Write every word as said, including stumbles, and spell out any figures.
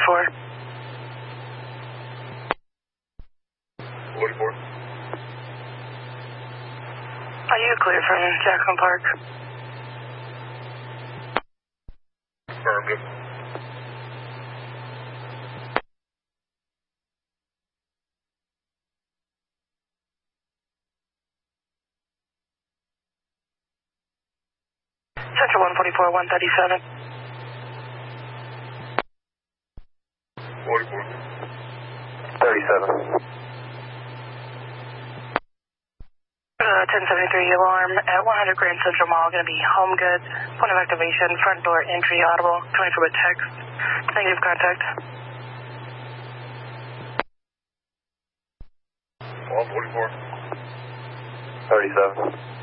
forty-four. forty-four. Are you clear from Jackson Park? Affirmative. Central one forty-four, one thirty-seven. forty-four. thirty-seven. Uh, ten seventy-three alarm at one hundred Grand Central Mall, going to be home goods. Point of activation, front door entry audible, coming from a text. Negative contact. one forty-four. thirty-seven.